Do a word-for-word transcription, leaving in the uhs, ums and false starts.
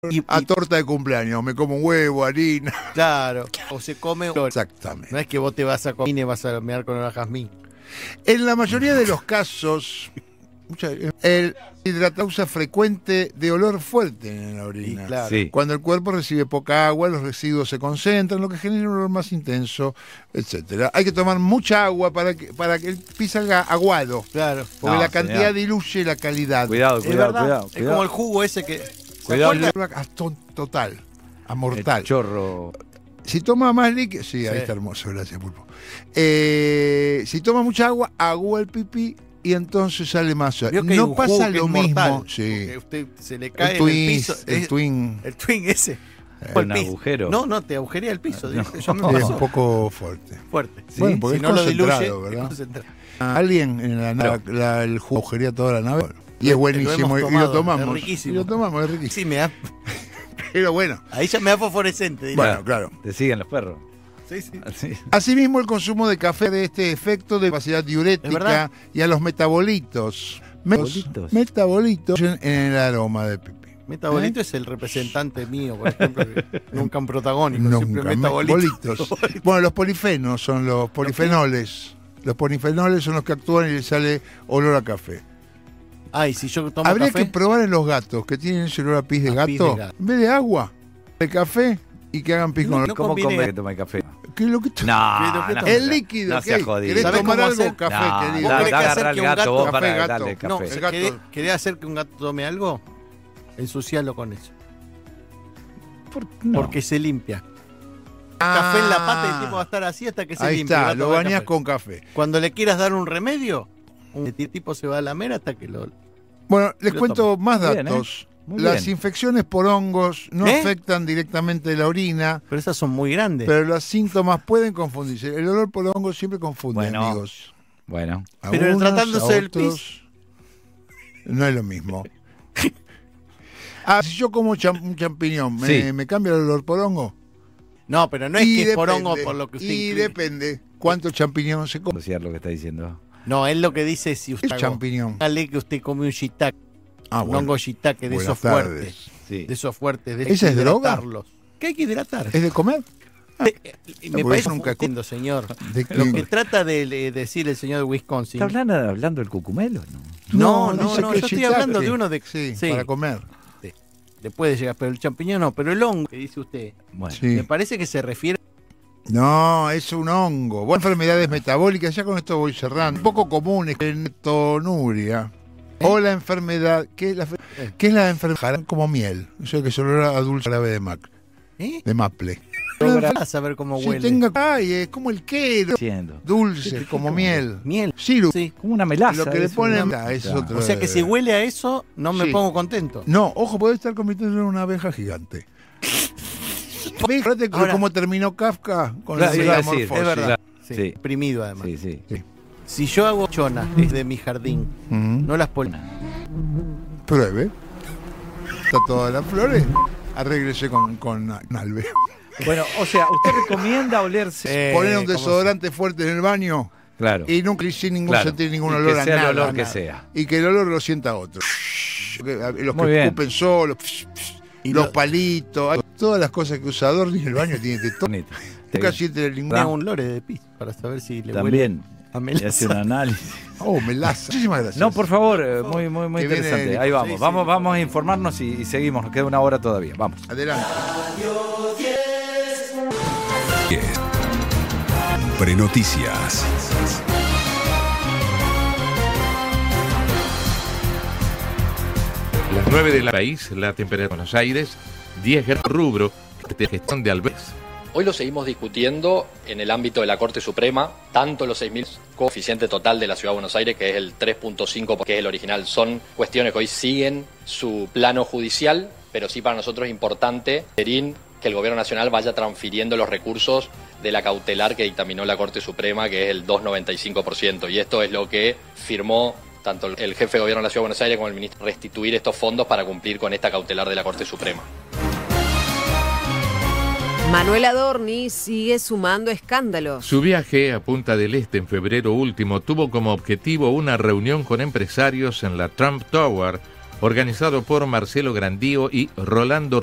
Y, a y, torta de cumpleaños, me como un huevo, harina. Claro, o se come. Exactamente. No es que vos te vas a comer y vas a mear con el jazmín. En la mayoría de los casos, el hidrato causa frecuente de olor fuerte en la orina. Y claro. Sí. Cuando el cuerpo recibe poca agua, los residuos se concentran, lo que genera un olor más intenso, etcétera. Hay que tomar mucha agua para que, para que el pis salga aguado. Claro. Porque No, la cantidad señor. diluye la calidad. Cuidado, Es cuidado, verdad, cuidado, es cuidado. como el jugo ese que. ¿Se Cuidado, acuerdan? A to- Total, a mortal. El chorro. Si toma más líquido, sí, ahí Sí. está hermoso, gracias, Pulpo. Eh, si toma mucha agua, agua el pipí y entonces sale más. Vio que hay No un pasa jugo que lo es mismo. mortal, Sí. porque usted se le cae El en el twin, piso. el es- twin. El twin ese. Un El piso. agujero. No, no, te agujerea el piso. No. dice, yo me Sí, es pasó. un poco fuerte. Fuerte. Sí, Bueno, porque Si es no lo diluye, concentrado, es ¿verdad? concentrado. Alguien en la nave, la, el jugo agujerea toda la nave. Y es Lo buenísimo, hemos y- y tomado, lo tomamos. es riquísimo. Y lo tomamos, es riquísimo. Sí, me da. Pero bueno, Ahí ya me da fosforescente. dice. bueno, claro. Te siguen los perros. Sí, sí. Así. Asimismo, el consumo de café de este efecto de capacidad ¿Es diurética verdad? y a los metabolitos. Metabolitos. Metabolitos en el aroma de pipí. Metabolito ¿Eh? es el representante mío, por ejemplo, que nunca un protagónico, siempre Nunca, metabolito. metabolitos. Bueno, los polifenos son los polifenoles. Los polifenoles son los que actúan y les sale olor a café. Ay, si yo tomo Habría café, que probar en los gatos que tienen ese olor a pis de A gato, pis de gato. en vez de agua, de café y que hagan pis No, con no ¿Cómo conviene. come que toma el café? ¿Qué es lo que t- No, ¿Qué- no, qué- El líquido, no ¿qué? seas jodido. ¿Querés ¿Sabés tomar cómo algo? hacer? Café, No, querido. ¿Vos da, querés da hacer agarrar que el un gato gato- vos para Café, gato. darle No, café. el ¿se gato. ¿querés, querés hacer que un gato tome algo? Ensuciarlo con eso. ¿Por qué no? Porque se limpia. Ah, Café en la pata y el tipo va a estar así hasta que se ahí limpie. va está, a lo tomar bañás café. con café. Cuando le quieras dar un remedio, un tipo se va a lamer hasta que lo... Bueno, les Lo cuento más Muy bien, datos. Muy Las bien. infecciones por hongos no ¿Eh? afectan directamente la orina, Pero esas son muy grandes. pero los síntomas pueden confundirse. El olor por hongos siempre confunde, Bueno. amigos. Bueno, A Pero unos, tratándose a del otros, no es lo mismo. Ah, si yo como cham- un champiñón, ¿me, Sí. me cambia el olor por hongo? No, pero no es Y que es por depende, hongo por lo que usted Y incluye. depende cuánto champiñón se come. conociar lo que está diciendo. No, él lo que dice es si usted... El champiñón. Dale que usted come un shiitake, Ah, un bueno. hongo shiitake de Buenas esos tardes. fuertes. Sí. De esos fuertes. De ¿Esa es droga? hidratarlos. ¿Qué hay que hidratar? ¿Es de comer? Eh, eh, me porque parece nunca nunca entiendo, señor. ¿De Lo qué? que trata de eh, decir el señor de Wisconsin. ¿Está hablando, hablando del cucumelo? No. No, no, dice no, que yo estoy shiitake. hablando de uno de- Sí, sí. para comer. Le puede llegar, pero el champiñón no, pero el hongo que dice usted, Bueno, Sí. me parece que se refiere. No, es un hongo. Bueno, enfermedades metabólicas, ya con esto voy cerrando. Un poco comunes, tonuria. O la enfermedad, ¿qué es la, fe- Eh. ¿qué es la enfermedad? Como miel. O sea, que se olora a dulce árabe de, mac, ¿Eh? de maple. A saber cómo Si huele. tenga, ay, es como el quero. diciendo. Dulce, como miel. Miel. Sirup. Sí. Como una melaza. Lo que le eso, ponen. una- Ah, ese es Ah. otro. O sea que si huele a eso, no me Sí. pongo contento. No, ojo, puede estar convirtiéndose en una abeja gigante. ¿Ves? Fíjate que Ahora- cómo terminó Kafka con Claro, la iba a decir, metamorfosis. Es verdad. Claro. Sí. Sí. Deprimido además. Sí, sí. Sí. Si yo hago chonas desde mi jardín, Ujú. no las pongo. Pruebe. Está todas las flores. Arréglese con, con Nalve. Bueno, o sea, ¿usted recomienda olerse? Eh, Poner un ¿cómo desodorante fuerte en el baño Claro. y nunca sin ningún Claro. sentir ningún Y olor que a sea el nada. olor que nada. sea. Y que el olor lo sienta otro. Que- Los Muy que bien. escupen solos, Y los lo- palitos, todas las cosas que usa Adorni en el baño tiene de todo. Bonito. Nunca siente ningún. Me hago un lore de pis para saber si le También. huele a Y hace un melaza. análisis. Oh, melaza. Muchísimas gracias. No, por favor, eh, muy, muy, muy Que viene interesante. el- Ahí vamos, Sí, sí, vamos, sí. vamos a informarnos y, y seguimos. Nos queda una hora todavía. Vamos. Adelante. Prenoticias. Las nueve del país, la temperatura de Buenos Aires, diez grados rubro, de gestión de Alves. Hoy lo seguimos discutiendo en el ámbito de la Corte Suprema, tanto los seis mil coeficiente total de la Ciudad de Buenos Aires, que es el tres punto cinco, que es el original, son cuestiones que hoy siguen su plano judicial, pero sí para nosotros es importante que el Gobierno Nacional vaya transfiriendo los recursos de la cautelar que dictaminó la Corte Suprema, que es el dos coma noventa y cinco por ciento, y esto es lo que firmó tanto el jefe de Gobierno de la Ciudad de Buenos Aires como el ministro, restituir estos fondos para cumplir con esta cautelar de la Corte Suprema. Manuel Adorni sigue sumando escándalos. Su viaje a Punta del Este en febrero último tuvo como objetivo una reunión con empresarios en la Trump Tower, organizado por Marcelo Grandío y Rolando